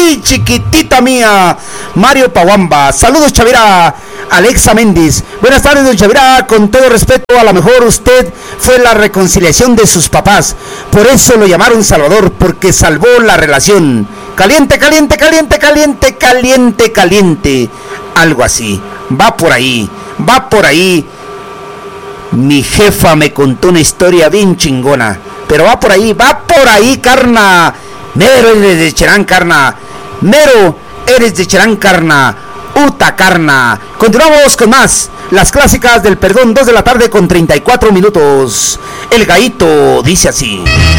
Ay, chiquitita mía. Mario Pawamba. Saludos, Chavira. Alexa Méndez. Buenas tardes, don Chavira. Con todo respeto, a lo mejor usted fue la reconciliación de sus papás. Por eso lo llamaron Salvador, porque salvó la relación. Caliente, caliente, caliente, caliente, caliente, caliente. Algo así. Va por ahí. Va por ahí. Mi jefa me contó una historia bien chingona. Pero va por ahí, carna. Mero eres de Cherán, carna. Mero eres de Cherán, carna. Uta, carna. Continuamos con más. Las clásicas del perdón, 2 de la tarde con 34 minutos. El gallito dice así.